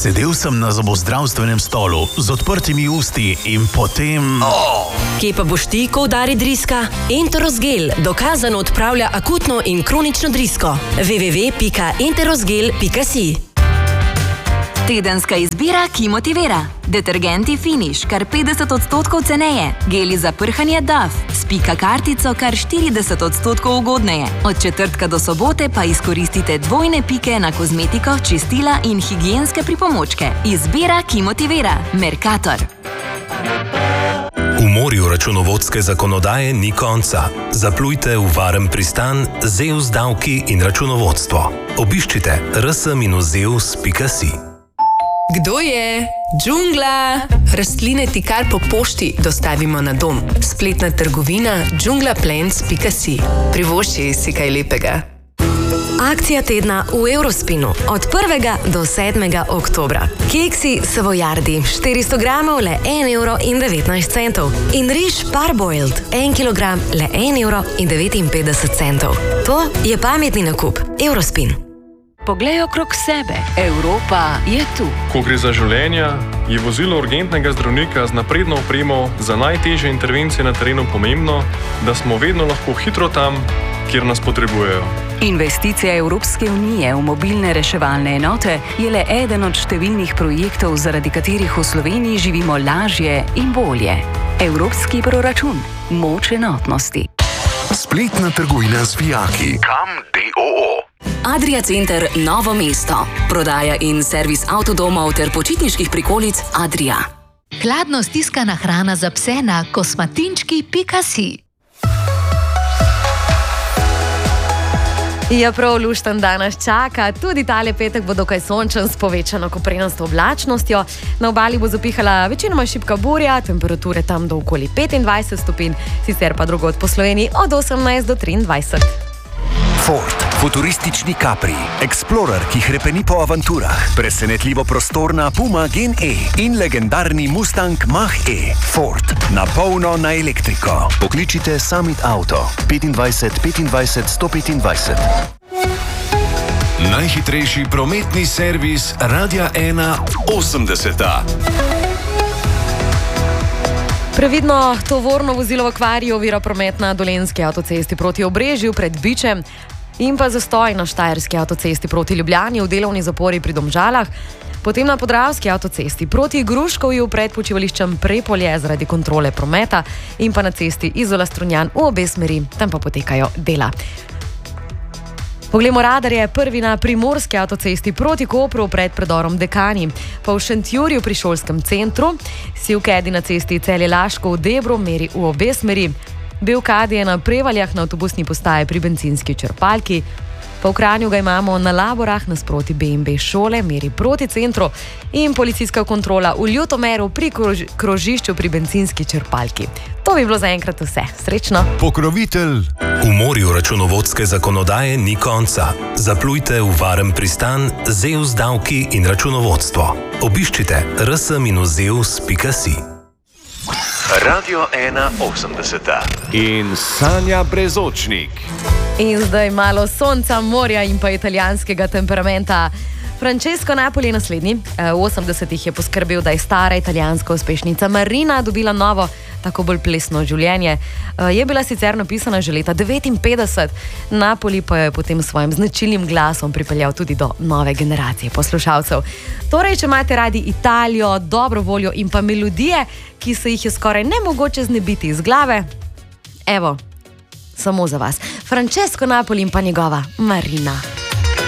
Sedel sem na zobozdravstvenem stolu z odprtimi usti in potem... Kje pa boš ti, ko udari driska? Enterosgel dokazano odpravlja akutno in kronično drisko. www.enterosgel.si. Tedenska izbira, ki motivira. Detergenti Finish, kar 50% ceneje. Geli za prhanje Dove, s pika kartico kar 40% ugodneje. Od četrtka do sobote pa izkoristite dvojne pike na kozmetiko, čistila in higienske pripomočke. Izbira, ki motivira. Mercator. V morju računovodske zakonodaje ni konca. Zaplujte v varen pristan ZEUS davki in računovodstvo. Obiščite rs-zeus.si. Kdo je? Džungla! Rastline ti kar po pošti dostavimo na dom. Spletna trgovina džunglaplants.si. Privošči si kaj lepega. Akcija tedna v Eurospinu od 1. do 7. oktobra. Keksi Savoiardi 400 gramov le 1,19 €. In riž Parboiled 1 kilogram le 1,59 €. To je pametni nakup. Eurospin. Poglej okrog sebe. Evropa je tu. Ko gre za življenja, je vozilo urgentnega zdravnika z napredno opremo za najtežje intervencije na terenu pomembno, da smo vedno lahko hitro tam, kjer nas potrebujejo. Investicija Evropske unije v mobilne reševalne enote je le eden od številnih projektov, zaradi katerih v Sloveniji živimo lažje in bolje. Evropski proračun. Moč enotnosti. Spletna trgovina z vijaki. Kam d.o.o. Adria Center Novo mesto. Prodaja in servis avtodomov ter počitniških prikolic Adria. Hladno stiskana hrana za pse na kosmatinčki.si. Ja, prav lušten dan nas čaka. Tudi tale petek bo dokaj sončen s povečano koprenasto oblačnostjo. Na obali bo zapihala večinoma šibka burja, temperature tam do okoli 25 stopinj, sicer pa drugod po Sloveniji od 18 do 23. Ford, futuristični Capri, Explorer, ki hrepeni po avanturah, presenetljivo prostorna Puma Gen E in legendarni Mustang Mach-E. Ford, na polno na elektriko. Pokličite Summit Auto 25 25 125. Najhitrejši prometni servis Radia 1 80. Previdno tovorno vozilo v akvariju ovira promet na Dolenjski avtocesti proti Obrežju pred Bičem in pa zastoj na Štajerski avtocesti proti Ljubljani v delovni zapori pri Domžalah, potem na Podravski avtocesti proti Gruškovju pred počivališčem Prepolje zaradi kontrole prometa in pa na cesti Izola-Strunjan v obe smeri, tam pa potekajo dela. Poglejmo radarje. Prvi na Primorski avtocesti proti Kopru pred predorom Dekani, pa v Šentjurju pri šolskem centru, Sivkedi na cesti Celje-Laško v Debru meri v obe smeri, Belkadi je na Prevaljah na avtobusni postaji pri bencinski črpalki, pa v Kranju ga imamo na Laborah nasproti BMB šole meri proti centru in policijska kontrola v Ljutomeru pri krožišču pri bencinski črpalki. To bi bilo zaenkrat vse. Srečno! Pokrovitelj. V morju računovodske zakonodaje ni konca. Zaplujte v varen pristan ZEUS davki in računovodstvo. Obiščite rs-zeus.si. Radio 1 80. In Sanja Brezočnik. In zdaj malo sonca, morja in pa italijanskega temperamenta. Francesco Napoli je naslednji. V 80-ih je poskrbel, da je stara italijanska uspešnica Marina dobila novo, tako bolj plesno življenje. Je bila sicer napisana že leta 1959, Napoli pa jo je potem s svojim značilnim glasom pripeljal tudi do nove generacije poslušalcev. Torej, če imate radi Italijo, dobro voljo in pa melodije, ki se jih je skoraj nemogoče znebiti iz glave, evo, samo za vas. Francesco Napoli in pa njegova Marina.